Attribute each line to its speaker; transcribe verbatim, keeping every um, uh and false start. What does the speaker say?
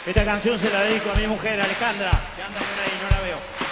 Speaker 1: Esta canción se la dedico a mi mujer, Alejandra, que anda por ahí, no la veo.